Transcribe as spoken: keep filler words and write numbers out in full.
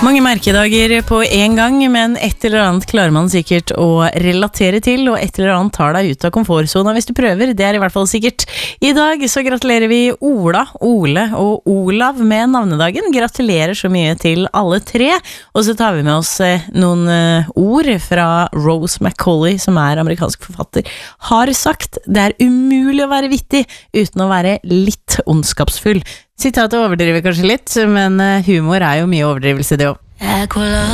Mange merkedager på en gang, men et eller annet klarer man sikkert å relatere til, og et eller annet tar deg ut av komfortzona hvis du prøver, det er i hvert fall sikkert. I dag så gratulerer vi Ola, Ole og Olav med navnedagen. Gratulerer så mye til alle tre, og så tar vi med oss noen ord fra Rose Macaulay, som er amerikansk forfatter, har sagt: det er umulig å være vittig uten å være litt ondskapsfull. Sitatet overdriver kanskje litt, men humor er jo mye overdrivelse det også.